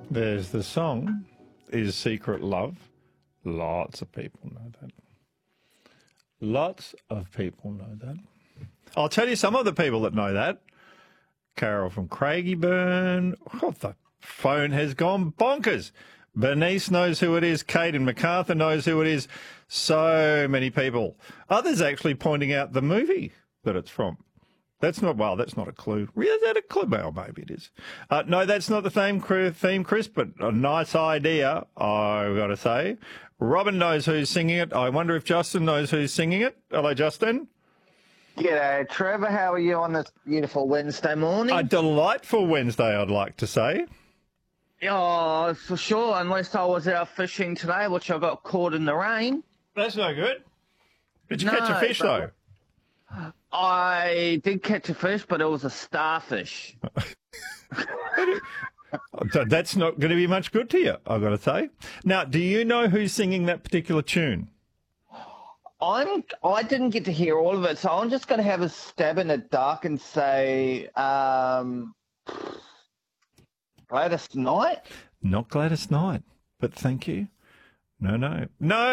There's the song, Is Secret Love. Lots of people know that. Lots of people know that. I'll tell you some of the people that know that. Carol from Craigieburn. Oh, the phone has gone bonkers. Bernice knows who it is. Kate in MacArthur knows who it is. So many people. Others actually pointing out the movie that it's from. That's not a clue. Really, is that a clue? Well, maybe it is. No, that's not the theme, Chris, but a nice idea, I've got to say. Robin knows who's singing it. I wonder if Justin knows who's singing it. Hello, Justin. G'day, Trevor. How are you on this beautiful Wednesday morning? A delightful Wednesday, I'd like to say. Oh, for sure, unless I was out fishing today, which I got caught in the rain. That's no good. Did you catch a fish, though? I did catch a fish, but it was a starfish. That's not going to be much good to you, I've got to say. Now, do you know who's singing that particular tune? I didn't get to hear all of it, so I'm just going to have a stab in the dark and say Gladys Knight? Not Gladys Knight, but thank you. No.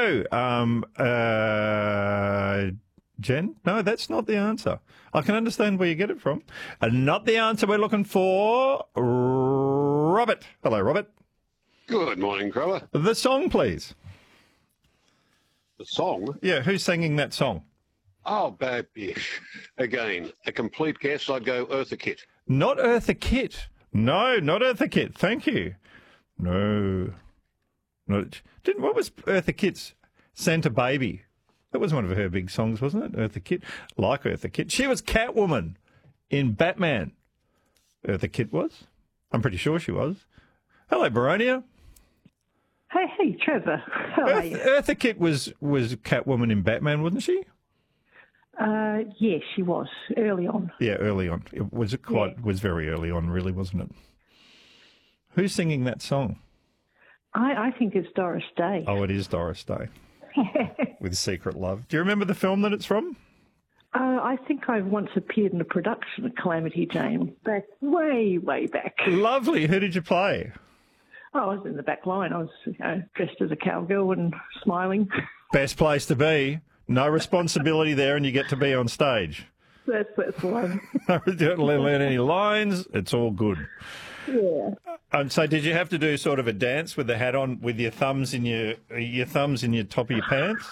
Jen? No, that's not the answer. I can understand where you get it from. And not the answer we're looking for. Robert. Hello, Robert. Good morning, Trevor. The song, please. The song? Yeah, who's singing that song? Oh, Bad Bish. Again, a complete guess, I'd go Eartha Kitt. Not Eartha Kitt. No, not Eartha Kitt. Thank you. No. What was Eartha Kitt's Santa Baby? That was one of her big songs, wasn't it? Eartha Kitt. Like Eartha Kitt. She was Catwoman in Batman. Eartha Kitt was. I'm pretty sure she was. Hello, Baronia. Hey, Trevor. How are you? Eartha Kitt was Catwoman in Batman, wasn't she? Yes, she was, early on. Yeah, early on. It was very early on, really, wasn't it? Who's singing that song? I think it's Doris Day. Oh, it is Doris Day. With Secret Love. Do you remember the film that it's from? I think I once appeared in a production of Calamity Jane back way back. Lovely. Who did you play? I was in the back line. I was dressed as a cowgirl and smiling. Best place to be. No responsibility there, and you get to be on stage. That's the one. Don't learn any lines. It's all good. Yeah. So did you have to do sort of a dance with the hat on, with your thumbs in your top of your pants?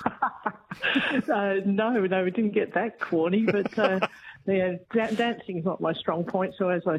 No, we didn't get that corny, but dancing is not my strong point. So as I